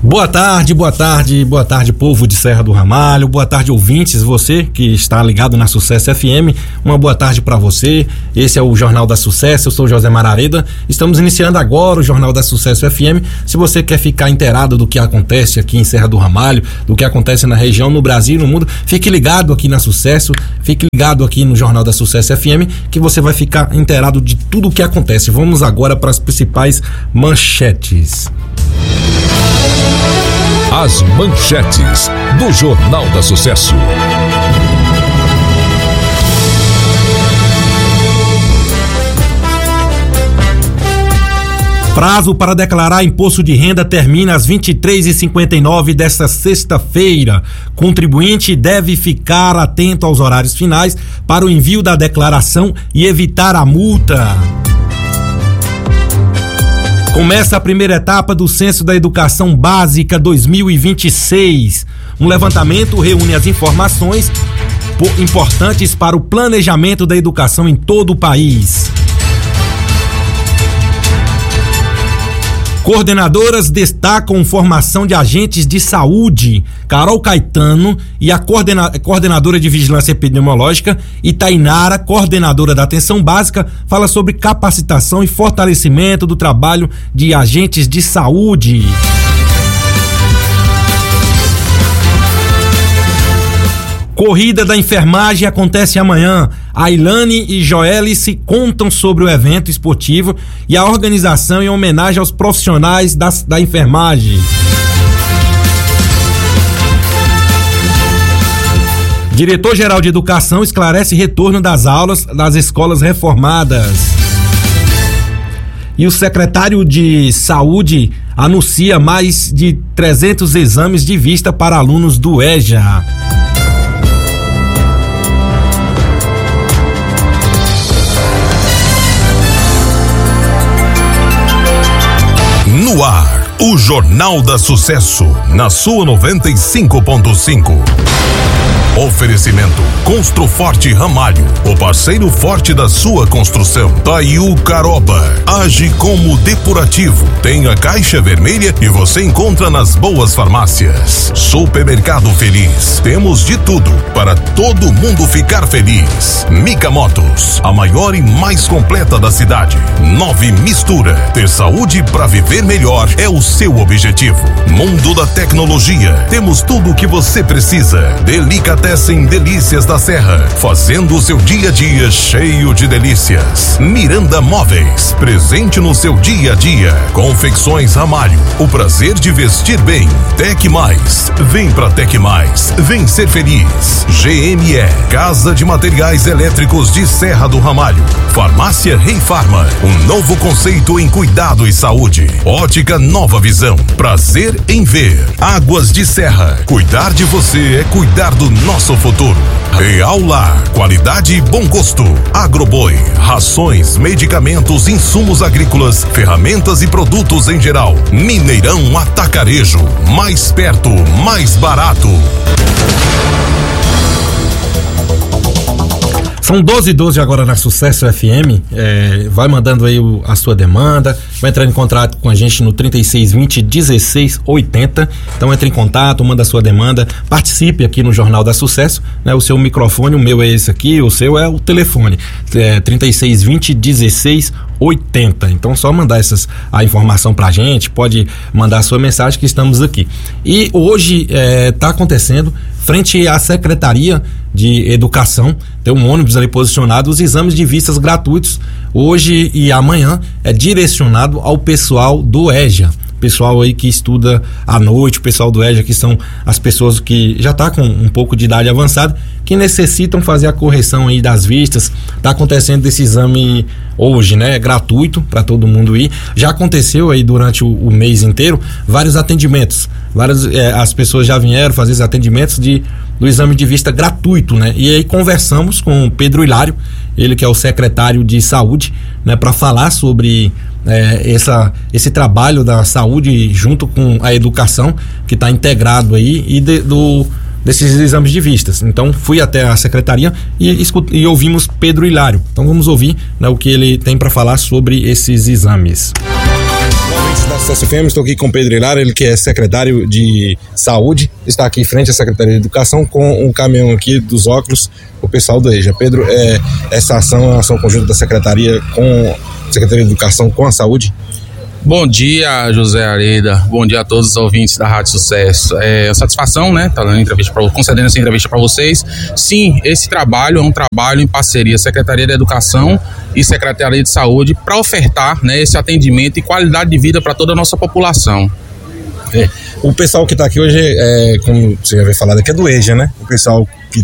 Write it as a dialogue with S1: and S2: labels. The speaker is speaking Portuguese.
S1: Boa tarde, povo de Serra do Ramalho, boa tarde, ouvintes, você que está ligado na Sucesso FM, uma boa tarde para você. Esse é o Jornal da Sucesso, eu sou José Marareda, estamos iniciando agora o Jornal da Sucesso FM. Se você quer ficar inteirado do que acontece aqui em Serra do Ramalho, do que acontece na região, no Brasil e no mundo, fique ligado aqui na Sucesso, fique ligado aqui no Jornal da Sucesso FM, que você vai ficar inteirado de tudo o que acontece. Vamos agora para as principais manchetes.
S2: As manchetes do Jornal da Sucesso.
S1: Prazo para declarar imposto de renda termina às 23h59 desta sexta-feira. Contribuinte deve ficar atento aos horários finais para o envio da declaração e evitar a multa. Começa a primeira etapa do Censo da Educação Básica 2026. Um levantamento reúne as informações importantes para o planejamento da educação em todo o país. Coordenadoras destacam formação de agentes de saúde. Carol Caetano e a coordenadora de vigilância epidemiológica e Tainara, coordenadora da atenção básica, fala sobre capacitação e fortalecimento do trabalho de agentes de saúde. Corrida da enfermagem acontece amanhã. Ailane e Joelice contam sobre o evento esportivo e a organização em homenagem aos profissionais da enfermagem. Diretor-geral de Educação esclarece retorno das aulas das escolas reformadas. E o secretário de Saúde anuncia mais de 300 exames de vista para alunos do EJA.
S2: No ar, o Jornal da Sucesso, na sua 95.5. Oferecimento Construforte Ramalho, o parceiro forte da sua construção. Taiu Caroba, age como depurativo. Tem a caixa vermelha e você encontra nas boas farmácias. Supermercado Feliz, temos de tudo para todo mundo ficar feliz. Mica Motos, a maior e mais completa da cidade. 9 Mistura, ter saúde para viver melhor é o seu objetivo. Mundo da Tecnologia, temos tudo o que você precisa. Delicatessen Delícias da Serra, fazendo o seu dia a dia cheio de delícias. Miranda Móveis, presente no seu dia a dia. Confecções Ramalho, o prazer de vestir bem. Tec Mais, vem pra Tec Mais, vem ser feliz. GME, Casa de Materiais Elétricos de Serra do Ramalho. Farmácia Rei Farma, um novo conceito em cuidado e saúde. Ótica Nova Visão, prazer em ver. Águas de Serra, cuidar de você é cuidar do nosso futuro. Real Lar, qualidade e bom gosto. Agroboi, rações, medicamentos, insumos agrícolas, ferramentas e produtos em geral. Mineirão Atacarejo, mais perto, mais barato.
S1: São 12h12 agora na Sucesso FM. Vai mandando aí a sua demanda, vai entrar em contato com a gente no 3620-1680. Então entre em contato, manda a sua demanda, participe aqui no Jornal da Sucesso, né? O seu microfone, o meu é esse aqui, o seu é o telefone, 3620-1680. Então só mandar a informação pra gente, pode mandar a sua mensagem que estamos aqui. E hoje tá acontecendo, frente à Secretaria de Educação, tem um ônibus ali posicionado, os exames de vistas gratuitos hoje e amanhã é direcionado ao pessoal do EJA, pessoal aí que estuda à noite, o pessoal do EJA, que são as pessoas que já tá com um pouco de idade avançada, que necessitam fazer a correção aí das vistas. Tá acontecendo esse exame hoje, né? É gratuito para todo mundo ir. Já aconteceu aí durante o mês inteiro vários atendimentos. As pessoas já vieram fazer os atendimentos do exame de vista gratuito, né? E aí conversamos com o Pedro Hilário, ele que é o secretário de Saúde, né? Para falar sobre esse trabalho da saúde junto com a educação, que está integrado aí, e desses exames de vistas. Então fui até a secretaria e ouvimos Pedro Hilário. Então vamos ouvir, né, o que ele tem para falar sobre esses exames.
S3: Ouvintes da
S1: Sucesso FM, estou aqui com Pedro Hilário, ele que é secretário de Saúde, está aqui em frente à Secretaria de Educação com um caminhão aqui dos óculos, o pessoal do EJA. Pedro, essa ação é uma ação conjunta da Secretaria com a Secretaria de Educação com a Saúde?
S3: Bom dia, José Areda. Bom dia a todos os ouvintes da Rádio Sucesso. É satisfação, né? Tá dando entrevista concedendo essa entrevista para vocês. Sim, esse trabalho é um trabalho em parceria Secretaria da Educação e Secretaria de Saúde para ofertar, né, esse atendimento e qualidade de vida para toda a nossa população.
S1: O pessoal que está aqui hoje, como você já veio falado aqui, é do EJA, né? O pessoal que